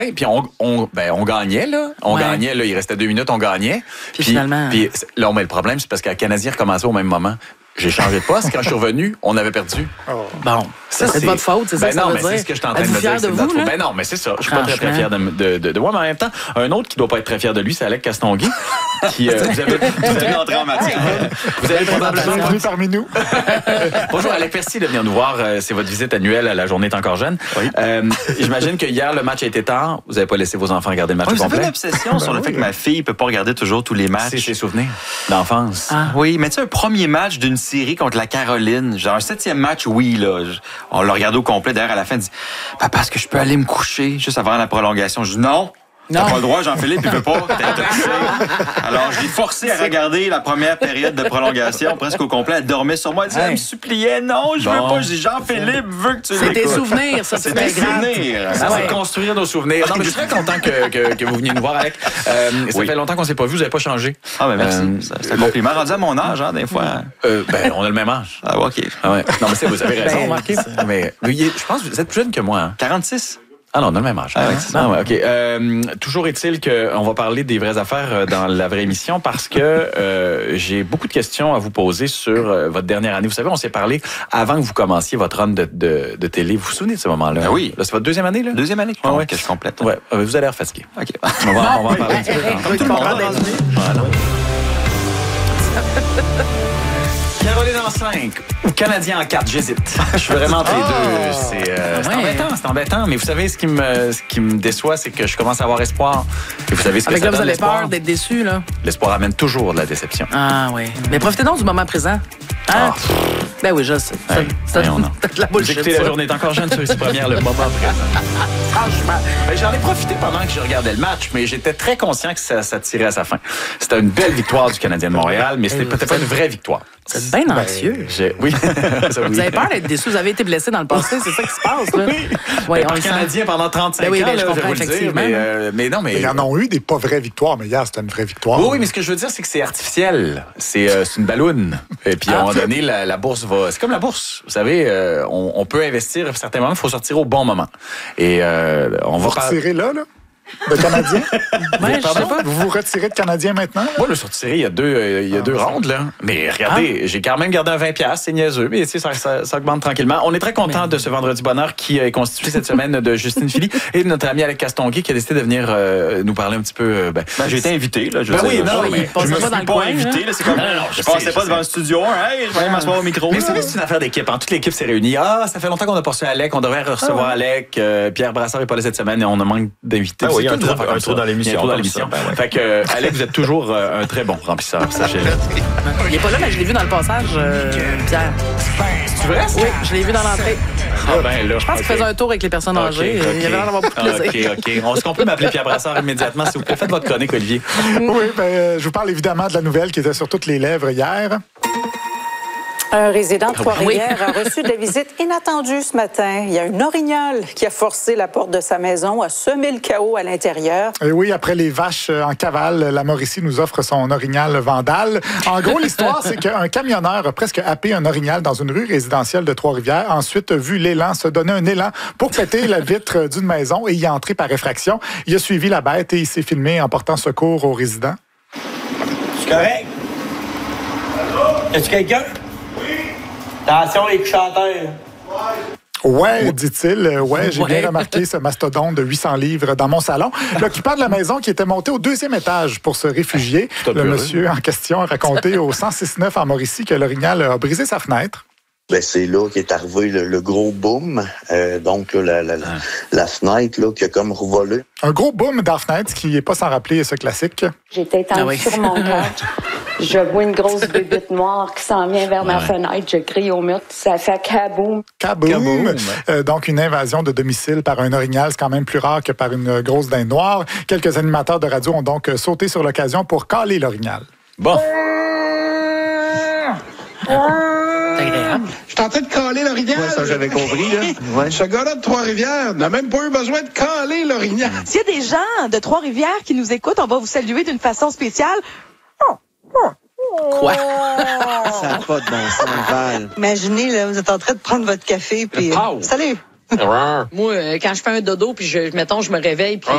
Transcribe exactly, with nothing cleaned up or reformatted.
Et puis on, on, ben, on gagnait, là. On ouais. gagnait, là. Il restait deux minutes, on gagnait. Puis, puis finalement... Puis là, mais le problème, c'est parce que le Canadien recommençait au même moment. J'ai changé de poste. Quand je suis revenu, on avait perdu. Oh. Bon, ça, c'est de votre faute, c'est ça ben que ça non, veut mais dire? c'est ce que je suis en train de Êtes-vous me dire. fier de c'est vous, notre faute. là? Ben non, mais c'est ça. Je suis pas très, très fier de, de, de, de moi. Mais en même temps, un autre qui doit pas être très fier de lui, c'est Alec Castonguay. qui, euh, vous avez, vous avez entré en matière. Vous avez probablement... Bienvenue parmi nous. Bonjour, Alec, merci de venir nous voir. C'est votre visite annuelle à La Journée est encore jeune. Oui. Euh, j'imagine que hier, le match a été tard. Vous n'avez pas laissé vos enfants regarder le match oui, au complet. Vous avez une obsession sur le fait que ma fille ne peut pas regarder toujours tous les matchs. C'est ses souvenirs d'enfance. Ah. Oui, mais tu sais, un premier match d'une série contre la Caroline, genre un septième match, oui, là. On l'a regardé au complet. D'ailleurs, à la fin, elle dit « Papa, est-ce que je peux aller me coucher juste avant la prolongation? » Je dis « Non! » T'as pas le droit, Jean-Philippe, il veut pas. T'es intéressé. Alors, je l'ai forcé à regarder la première période de prolongation, presque au complet. Elle dormait sur moi. Elle, disait, elle me suppliait. Non, je bon. veux pas. Je dis, Jean-Philippe veut que tu l'écoutes. C'est tes souvenirs, ça. C'est tes souvenirs. Ça, c'est construire nos souvenirs. Non, mais je suis très content que, que, que vous veniez nous voir, Alec. Euh, ça oui. fait longtemps qu'on s'est pas vu. Vous n'avez pas changé. Ah, ben merci. Euh, c'est un compliment. Rendu à mon âge, hein, des fois. Euh, ben, on a le même âge. Ah, OK. Ah, ouais. Non, mais c'est, vous avez raison, ben, remarqué. Mais, je pense que vous êtes plus jeune que moi. Hein. quarante-six. Ah non, on a le même âge. Ah, ouais, c'est ça. Ah, ouais, OK. Euh, toujours est-il qu'on va parler des vraies affaires dans la vraie émission parce que euh, j'ai beaucoup de questions à vous poser sur euh, votre dernière année. Vous savez, on s'est parlé avant que vous commenciez votre run de, de, de télé. Vous vous souvenez de ce moment-là? Ah oui. Là, c'est votre deuxième année, là? Deuxième année que, ah, ouais. que je complète. Ouais. Vous allez l'air fatigué. OK. On va, on va en parler un petit peu. Tout le monde voilà. Caroline en cinq ou Canadien en quatre, j'hésite. Je suis vraiment entre les deux. C'est, euh, c'est ouais. embêtant, c'est embêtant. Mais vous savez, ce qui me, ce qui me déçoit, c'est que je commence à avoir espoir. Et vous savez ce que Avec ça là, donne, vous avez l'espoir? peur d'être déçu, là? L'espoir amène toujours de la déception. Ah oui. Mais profitez donc du moment présent. Hein? Oh. Ben oui, je sais. Hey, c'est de la bullshit. Vous écoutez La Journée est encore jeune sur ici première, le moment présent. Franchement. Ben, j'en ai profité pendant que je regardais le match, mais j'étais très conscient que ça, ça tirait à sa fin. C'était une belle victoire du Canadien de Montréal, mais c'était peut-être pas une vraie victoire. C'est bien anxieux. Ben, oui. Vous avez peur d'être déçu. Vous avez été blessé dans le passé. C'est ça qui se passe. Là. Oui. Ouais, ben, on le Canadien pendant trente-cinq ben oui, ans, ben, là, je comprends, je vais vous le dire. Mais, euh, mais non, mais... Il y en a eu des pas vraies victoires, mais hier, c'était une vraie victoire. Oui, oui, mais ce que je veux dire, c'est que c'est artificiel. C'est, euh, c'est une balloune. Et puis, à un moment donné, la, la bourse va... C'est comme la bourse. Vous savez, euh, on, on peut investir à certains moments, il faut sortir au bon moment. Et euh, on vous va... retirer là, là? De Canadien? Ouais, je sais pas. Vous vous retirez de Canadien maintenant? Moi, le sortiré, il y a deux, euh, il y a ah, deux rondes, là. Mais regardez, ah. j'ai quand même gardé un vingt piastres, c'est niaiseux, mais tu sais, ça, ça, ça augmente tranquillement. On est très content mais... de ce vendredi bonheur qui est constitué cette semaine de Justine Philly et de notre ami Alec Castonguay qui a décidé de venir euh, nous parler un petit peu. Euh, ben, ben, j'ai été invité, là. Je ben sais, oui, là, non, mais je me suis pas, pas, pas invité, là. C'est comme, non, non, je, je passais sais, pas je devant sais. le studio, hey, je vais aller m'asseoir au micro. Mais c'est une affaire d'équipe. En toute l'équipe s'est réunie. Ah, ça fait longtemps qu'on a pas reçu Alec, on devrait recevoir Alec. Pierre Brassard n'est pas là cette semaine et on a manque d'invités. Oui, un tour dans l'émission. Dans l'émission. Ben ouais. Fait que, euh, Alec, vous êtes toujours euh, un très bon remplisseur, sachez-le. Il est pas là, mais je l'ai vu dans le passage, euh, Pierre. C'est vrai? Oui, je l'ai vu dans l'entrée. Ah ben là. Je pense okay. qu'il faisait un tour avec les personnes okay, âgées. Okay. Il y avait l'air d'avoir beaucoup de plaisir. OK, OK. Est-ce qu'on peut m'appeler Pierre Brassard immédiatement, s'il vous plaît? Faites votre chronique, Olivier. Oui, ben, euh, je vous parle évidemment de la nouvelle qui était sur toutes les lèvres hier. Un résident de Trois-Rivières oui. a reçu des visites inattendues ce matin. Il y a un orignal qui a forcé la porte de sa maison, a semé le chaos à l'intérieur. Et oui, après les vaches en cavale, la Mauricie nous offre son orignal vandale. En gros, l'histoire, c'est qu'un camionneur a presque happé un orignal dans une rue résidentielle de Trois-Rivières. Ensuite, a vu l'élan se donner un élan pour péter la vitre d'une maison et y entrer par effraction. Il a suivi la bête et il s'est filmé en portant secours aux résidents. C'est correct? Allô? Est-ce quelqu'un? Attention, les chanteurs. Ouais, dit-il. Ouais, j'ai ouais. bien remarqué ce mastodonte de huit cents livres dans mon salon. L'occupant de la maison qui était monté au deuxième étage pour se réfugier. Le monsieur en question a raconté au cent six neuf en Mauricie que l'orignal a brisé sa fenêtre. Ben, c'est là qu'est arrivé le, le gros boom. Euh, donc, là, la, la, la, la fenêtre là, qui a comme revolé. Un gros boom dans la fenêtre qui n'est pas sans rappeler ce classique. J'étais étendue ah oui. sur mon couch. Je vois une grosse bébite noire qui s'en vient vers ouais. ma fenêtre. Je crie au mur. Ça fait kaboum. Kaboum. kaboum ouais. euh, donc, une invasion de domicile par un orignal, c'est quand même plus rare que par une grosse dinde noire. Quelques animateurs de radio ont donc sauté sur l'occasion pour caler l'orignal. Bon. Agréable. Je suis en train de caler l'orignal. Ouais, ça, j'avais compris, là. Ouais. Ce gars-là de Trois-Rivières n'a même pas eu besoin de caler l'orignal. S'il y a des gens de Trois-Rivières qui nous écoutent, on va vous saluer d'une façon spéciale. Quoi? Ça n'a pas de bon sens, Val. Imaginez, là, vous êtes en train de prendre votre café, puis... Euh, salut! Moi, euh, quand je fais un dodo, puis je, mettons, je me réveille, puis